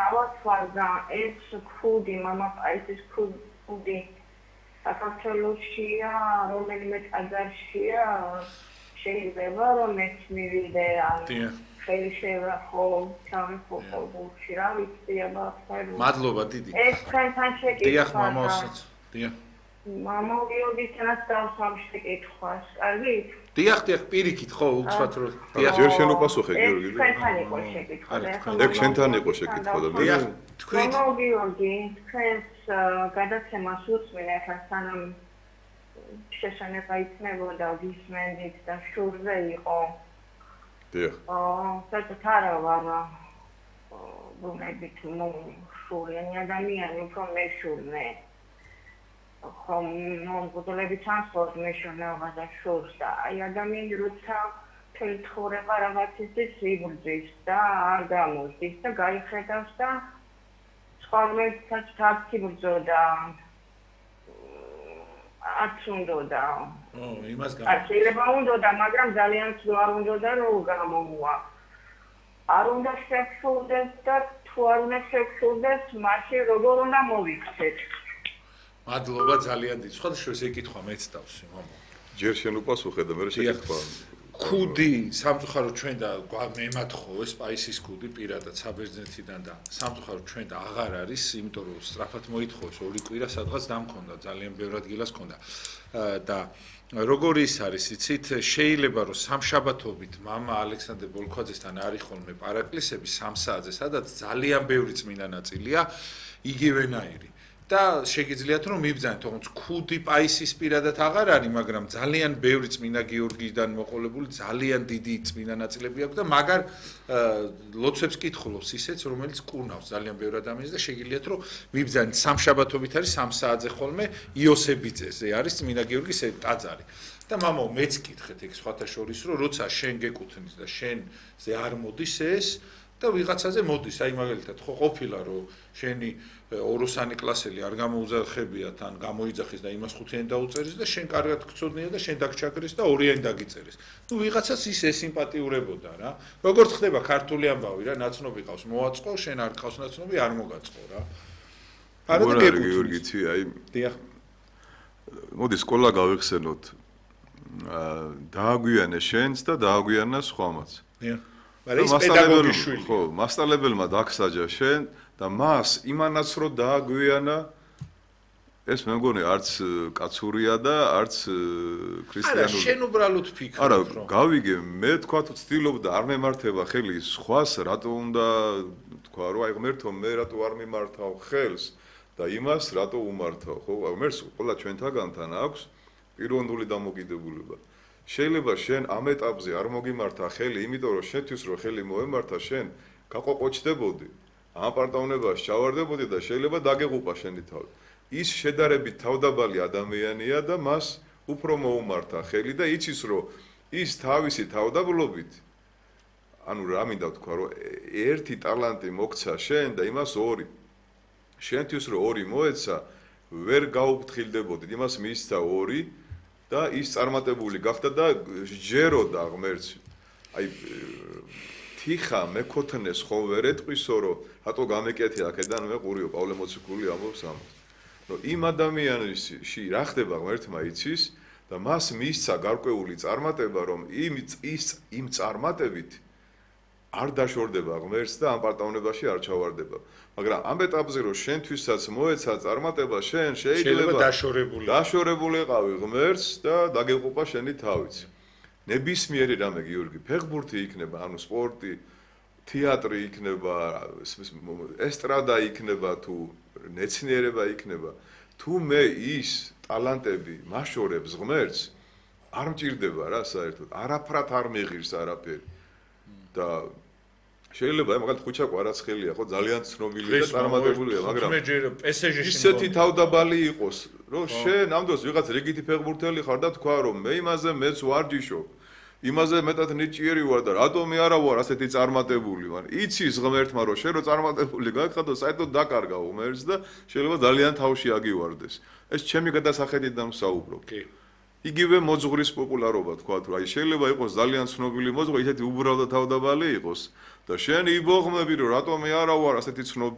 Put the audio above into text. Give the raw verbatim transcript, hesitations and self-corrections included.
ავასვარდა ეს ქუდი, მამაპაისის ქუდი საქართველოშია, რომელიმე ტაძარშია, შეიძლება რომ ეს მივიდე ან ხელი შევახო, ჩავიხო რა ვიცი, აბა ხარო. მადლობა დიდი. ეს თქვენთან შეკითხვა. დიახ, მამაოსაც. დიახ. მამა გიორგისთანაც დავსვამ შეკითხვას, კარგი? დიახ, დიახ, პირიქით ხო, უცბად რომ დიახ, ჯერ შენ უპასუხე გიორგი. თქვენთან იყო შეკითხვა. ეგ შენთან იყო შეკითხვა და დიახ, თქვით. მამა გიორგი, თქვენს გადაცემას უსმენ ახლა სანამ შესანება იქნებოდა გისმენდით და შურზე იყო. დიახ. აა, საერთოდ არა ვარ ბუნებით შურიანი ადამიანი, უფრო მეშურნე. ხომ მომგულები ჩანსხორ მეშურნეობა და შურს და აი ადამიანი როცა მთელი ცხოვრება რაღაცისთვის იბრძვის და არ გამოსდის და გაიხედავს და სხვაგვარად თავი ბრძოდა არც უნდოდა. ო, იმას გამო. არ შეიძლება უნდოდა, მაგრამ ძალიან არ უნდოდა რომ გამოვა. არ უნდა შეფშულდეს და თუ არ უნდა შეფშულდეს, მაშინ როგორ უნდა მოვიქცეთ? მადლობა ძალიან დიდი. სხვა შორის ეკითხვა მეც დავსი, მამა. ჯერ შენ უპასუხე და მე შეკითხვა. ქუდი სამწუხაროდ ჩვენ და მემათხო ეს სპაისის ქუდი პირადად საბერძნეთიდან და სამწუხაროდ ჩვენ და აღარ არის, იმიტომ რომ სწრაფად მოითხოვს ორი კვირა სადღაც დამქონდა, ძალიან ბევრ ადგილას ქონდა. და როგორ ის არის, იცით, შეიძლება რომ სამშაბათობით მამა ალექსანდრე ბოლქვაძესთან არის ხოლმე პარაკლისები სამ საათზე, სადაც ძალიან ბევრი წმინდა ნაწილია იგივენაირი. და შეგიძლიათ რომ მიბრძანეთ, თუმცა ქუდი პაისის პირადად აღარ არის, მაგრამ ძალიან ბევრი წმინდა გიორგიდან მოყოლებული ძალიან დიდი წმინდა ნაწილები აქვს და მაგარ ლოცვებს კითხულობს ისეც, რომელიც კურნავს ძალიან ბევრ ადამიანს და შეგიძლიათ რომ მიბრძანეთ სამშაბათობით არის სამ საათზე ხოლმე იოსებიძეზე არის წმინდა გიორგის ტაძარი. და მამაო მეც კითხეთ ეგ სხვათა შორის რომ როცა შენ გეკუთვნის და შენზე არ მოდის ეს და ვიღაცაზე მოდის, აი მაგალითად ხო ყოფილა რომ შენი ოროსანი კლასელი არ გამოუძახებიათ ან გამოიძახის და იმას ხუთიანი დაუწერის და შენ კარგად გწოდნია და შენ დაგჩაგრის და ორიანი დაგიწერის. ნუ ვიღაცას ის ესიმპათიურებოდა რა. როგორც ხდება ქართული ამბავი რა, ნაცნობი ყავს მოაწყო, შენ არ ყავს ნაცნობი არ მოგაწყო რა. არა და გიორგიცი, აი დიახ. მოდი სკოლა გავიხსენოთ. დააგვიანე შენს და დააგვიანა სხვამაც. დიახ. მაგრამ ის პედაგოგის შვილი. ხო, მასწავლებელმა დაგსაჯა შენ და მას იმანაც რო დააგვიანა ეს მე მგონი არც კაცურია და არც ქრისტიანული. არა, შენ უბრალოდ ფიქრობ არა, რომ გავიგე, მე თქვა თუ ცდილობდა არ მემართება ხელი სხვას, რატო უნდა თქვა რომ აი ღმერთო მე რატო არ მიმართავ ხელს და იმას რატო უმართავ, ხო? ღმერთს ყველა ჩვენთაგანთან აქვს პიროვნული დამოკიდებულება. შეიძლება შენ ამ ეტაპზე არ მოგიმართა ხელი, იმიტომ რომ შენთვის რო ხელი მოემართა, შენ გაყოყოჩდებოდი, ამ პარტავნებაში ჩავარდებოდი და შეიძლება დაგეღუპა შენი თავი. ის შედარებით თავდაბალი ადამიანია და მას უფრო მოუმართა ხელი და იცის რომ ის თავისი თავდაბლობით ანუ რა მინდა ვთქვა რომ ერთი ტალანტი მოგცა შენ და იმას ორი. შენთვის რო ორი მოეცა, ვერ გაუფრთხილდებოდი, იმას მისცა ორი და ის წარმატებული გახდა და ჯეროდა ღმერთს. აი თიხა მეკოთნეს ხო ვერ ეტყვისო რომ რატო გამეკეთე აქედან მე ყურიო პავლე მოციქული ამბობს ამას. რომ იმ ადამიანში რა ხდება ღმერთმა იცის და მას მისცა გარკვეული წარმატება რომ იმ ის იმ წარმატებით არ დაშორდება ღმერთს და ამ პარტავნებაში არ ჩავარდება. მაგრამ ამ ეტაპზე რომ შენთვისაც მოეცა წარმატება შენ შეიძლება დაშორებული დაშორებული ყავი ღმერთს და დაგეყუპა შენი თავიც. ნებისმიერი რამე გიორგი ფეხბურთი იქნება, ანუ სპორტი, თეატრი იქნება, ესტრადა იქნება თუ მეცნიერება იქნება. თუ მე ის ტალანტები მაშორებს ღმერთს არ მჭირდება რა საერთოდ, არაფრად არ მეღირს არაფერი. და შეიძლება მაგალითად ხუჩაკო არაცხელია ხო ძალიან ცნობილი და წარმატებულია, მაგრამ ისეთი თავდაბალი იყოს, რომ შენ ამდროს ვიღაც რიგითი ფეხბურთელი ხარ და თქვა რომ მე იმაზე მეც ვარჯიშობ. იმაზე მეტად ნიჭიერი ვარ და რატომ მე არა ვარ ასეთი წარმატებული, მაგრამ იცის ღმერთმა რომ შენ რო წარმატებული გაგხადო, საერთოდ დაკარგა ღმერთს და შეიძლება ძალიან თავში აგივარდეს. ეს ჩემი გადასახედიდან ვსაუბრობ. კი. იგივე მოძღვრის პოპულარობა თქვა თუ აი შეიძლება იყოს ძალიან ცნობილი მოძღვრი, ისეთი უბრალოდ თავდაბალი იყოს და შენ იბოღმები რომ რატომ მე არა ვარ ასეთი ცნობილი